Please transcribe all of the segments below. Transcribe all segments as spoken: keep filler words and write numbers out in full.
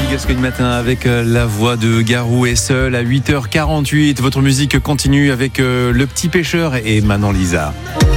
Gascogne Matin avec la voix de Garou et Seul à huit heures quarante-huit. Votre musique continue avec Le Petit Pêcheur et Manon Lisa.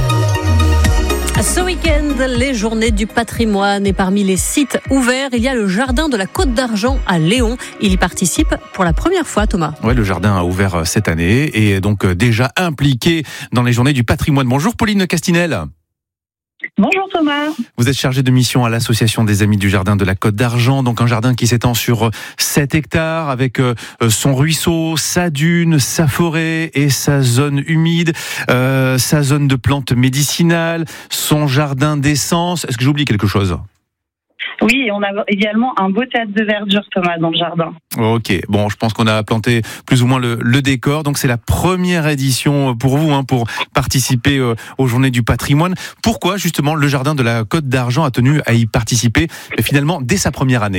Ce week-end, les journées du patrimoine et parmi les sites ouverts, il y a le jardin de la Côte d'Argent à Léon. Il y participe pour la première fois, Thomas. Ouais, le jardin a ouvert cette année et est donc déjà impliqué dans les journées du patrimoine. Bonjour Pauline Castinel. Bonjour Thomas. Vous êtes chargée de mission à l'association des Amis du Jardin de la Côte d'Argent, donc un jardin qui s'étend sur sept hectares avec son ruisseau, sa dune, sa forêt et sa zone humide, euh, sa zone de plantes médicinales, son jardin d'essence. Est-ce que j'oublie quelque chose ? Oui, on a également un beau théâtre de verdure, Thomas, dans le jardin. Ok, bon, je pense qu'on a planté plus ou moins le, le décor. Donc c'est la première édition pour vous, hein, pour participer euh, aux Journées du patrimoine. Pourquoi justement le jardin de la Côte d'Argent a tenu à y participer, mais finalement dès sa première année ?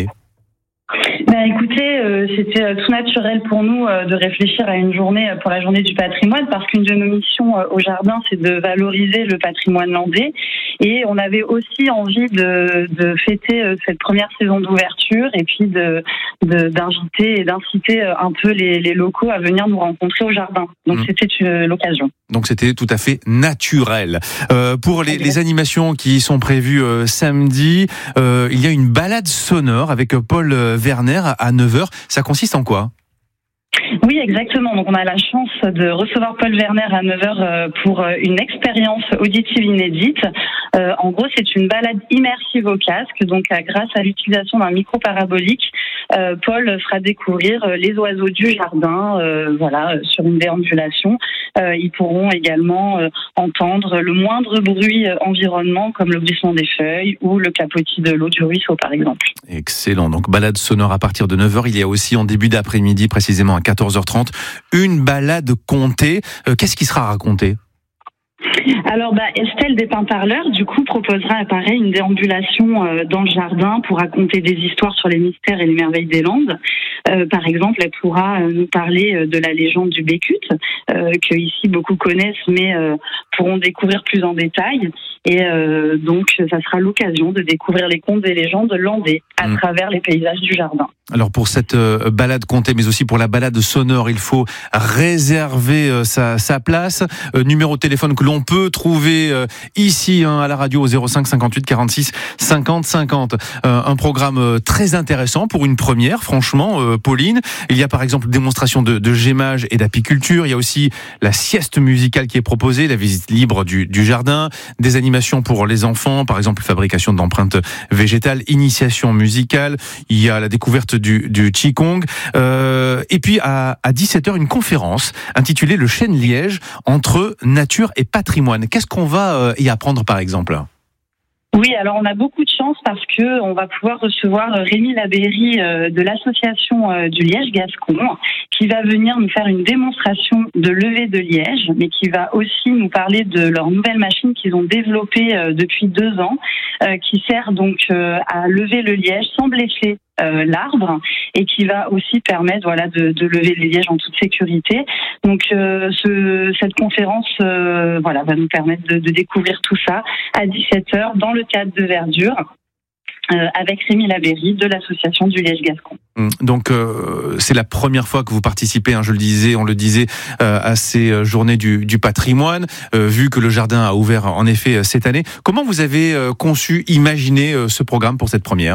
Bah, écoutez, euh, c'était euh, tout naturel pour nous euh, de réfléchir à une journée euh, pour la journée du patrimoine, parce qu'une de nos missions euh, au jardin, c'est de valoriser le patrimoine landais. Et on avait aussi envie de, de fêter euh, cette première saison d'ouverture et puis de, de d'inviter et d'inciter euh, un peu les, les locaux à venir nous rencontrer au jardin. Donc mmh. c'était euh, l'occasion. Donc c'était tout à fait naturel. Euh, pour les, les animations qui sont prévues euh, samedi, euh, il y a une balade sonore avec Paul Werner à neuf heures. Ça consiste en quoi ? Oui, exactement. Donc, on a la chance de recevoir Paul Werner à neuf heures pour une expérience auditive inédite. Euh, en gros, c'est une balade immersive au casque. Donc, grâce à l'utilisation d'un micro parabolique, euh, Paul fera découvrir les oiseaux du jardin, euh, voilà, sur une déambulation. Euh, ils pourront également euh, entendre le moindre bruit environnement, comme le glissement des feuilles ou le clapotis de l'eau du ruisseau, par exemple. Excellent. Donc, balade sonore à partir de neuf heures. Il y a aussi en début d'après-midi, précisément à quatorze heures trente, une balade contée. Euh, qu'est-ce qui sera raconté ? Alors, bah, Estelle des Pins-Parleurs, du coup, proposera, pareil, une déambulation euh, dans le jardin pour raconter des histoires sur les mystères et les merveilles des Landes. Euh, par exemple, elle pourra euh, nous parler euh, de la légende du Bécut, euh, que ici beaucoup connaissent, mais euh, pourront découvrir plus en détail. Et euh, donc, ça sera l'occasion de découvrir les contes et légendes landais à mmh. travers les paysages du jardin. Alors, pour cette euh, balade contée, mais aussi pour la balade sonore, il faut réserver euh, sa, sa place. Euh, numéro de téléphone que l'on peut trouver euh, ici hein, à la radio au zéro cinq cinquante-huit quarante-six cinquante cinquante. Euh, un programme euh, très intéressant pour une première, franchement, euh, Pauline. Il y a par exemple démonstration de, de gémage et d'apiculture. Il y a aussi la sieste musicale qui est proposée, la visite libre du, du jardin, des animations pour les enfants, par exemple fabrication d'empreintes végétales, initiation musicale. Il y a la découverte du, du Qigong. Euh, et puis à, à dix-sept heures, une conférence intitulée Le Chêne Liège entre nature et patrimoine. Qu'est-ce qu'on va euh, y apprendre par exemple ? Oui, alors on a beaucoup de chance parce que on va pouvoir recevoir Rémi Labéry euh, de l'association euh, du Liège Gascon qui va venir nous faire une démonstration de levée de liège, mais qui va aussi nous parler de leur nouvelle machine qu'ils ont développée euh, depuis deux ans, euh, qui sert donc euh, à lever le liège sans blesser Euh, l'arbre et qui va aussi permettre voilà de, de lever les lièges en toute sécurité. Donc euh, ce, cette conférence euh, voilà va nous permettre de, de découvrir tout ça à dix-sept heures dans le théâtre de verdure euh, avec Rémi Labéry de l'association du Liège Gascon. Donc euh, c'est la première fois que vous participez, hein, je le disais, on le disait, euh, à ces journées du, du patrimoine, euh, vu que le jardin a ouvert en effet cette année. Comment vous avez euh, conçu, imaginé euh, ce programme pour cette première ?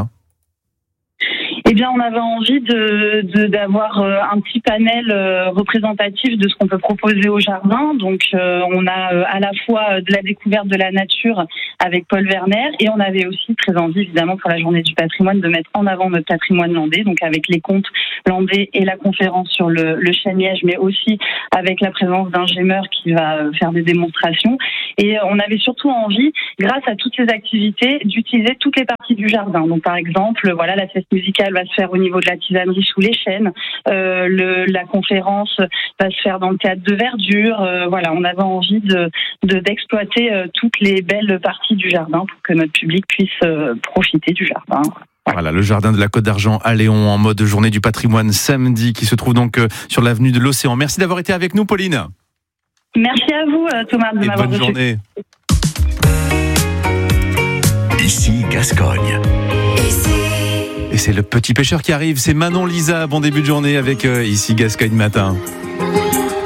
Eh bien, on avait envie de, de d'avoir un petit panel représentatif de ce qu'on peut proposer au jardin. Donc, euh, on a à la fois de la découverte de la nature avec Paul Werner et on avait aussi très envie, évidemment, pour la journée du patrimoine, de mettre en avant notre patrimoine landais, donc avec les contes landais et la conférence sur le, le chêne liège, mais aussi avec la présence d'un gémeur qui va faire des démonstrations. Et on avait surtout envie, grâce à toutes ces activités, d'utiliser toutes les parties du jardin. Donc, par exemple, voilà, la sieste musicale va se faire au niveau de la tisanerie sous les chênes. Euh, le, la conférence va se faire dans le théâtre de verdure. Euh, voilà, on avait envie de, de d'exploiter euh, toutes les belles parties du jardin pour que notre public puisse euh, profiter du jardin. Voilà, le jardin de la Côte d'Argent à Léon en mode journée du patrimoine samedi qui se trouve donc sur l'avenue de l'Océan. Merci d'avoir été avec nous, Pauline. Merci à vous, Thomas, de Et m'avoir bonne reçu. journée. Ici Gascogne. Et c'est c'est le petit pêcheur qui arrive, c'est Manon Lisa. Bon début de journée avec euh, ici Gascogne Matin.